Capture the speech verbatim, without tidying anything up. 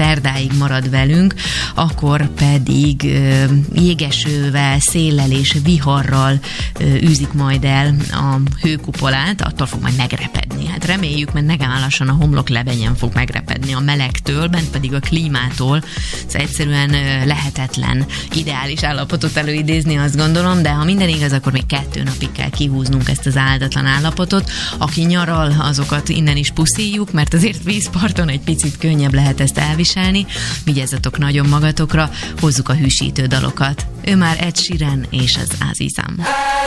szerdáig marad velünk, akkor pedig ö, jégesővel, széllel és viharral ö, űzik majd el a hőkupolát, attól fog majd megrepedni. Hát reméljük, mert negállasan a homlok lebenyen fog megrepedni a melegtől, bent pedig a klímától. Ez egyszerűen ö, lehetetlen ideális állapotot előidézni, azt gondolom, de ha minden igaz, akkor még kettő napig kell kihúznunk ezt az áldatlan állapotot. Aki nyaral, azokat innen is puszíjuk, mert azért vízparton egy picit könnyebb lehet ezt elviselni. Vigyázzatok nagyon magatokra, hozzuk a hűsítő dalokat. Ő már Ed Sheeran és az Azizam.